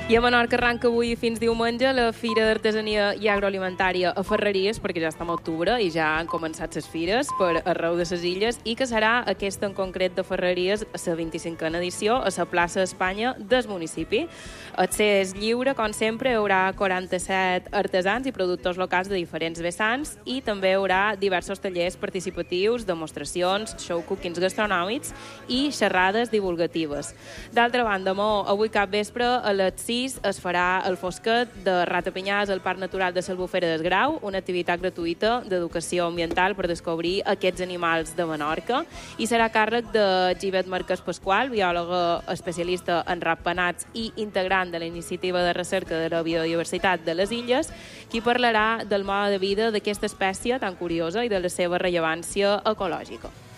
I a Menorca arranca avui fins diumenge la Fira d'Artesania i Agroalimentària a Ferreries, perquè ja estem a octubre i ja han començat les fires per arreu de les illes, i que serà aquesta en concret de Ferreries, la 25a edició, a la plaça Espanya del municipi. Accés lliure, com sempre, hi haurà 47 artesans i productors locals de diferents vessants i també hi haurà diversos tallers participatius, demostracions, show cookings gastronòmics i xerrades divulgatives. D'altra banda, avui cap vespre a les 6 es farà el Fosquet de Ratapinyàs al Parc Natural de l'Albufera del Grau, una activitat gratuïta d'educació ambiental per descobrir aquests animals de Menorca, i serà a càrrec de Givet Marquès Pasqual, biòloga especialista en ratpenats i integrant de la iniciativa de recerca de la biodiversitat de les illes, qui parlarà del mode de vida d'aquesta espècie tan curiosa i de la seva rellevància ecològica.